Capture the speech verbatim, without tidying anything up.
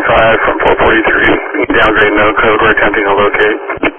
twenty-five from four forty-three. Downgrade no code we're attempting to locate.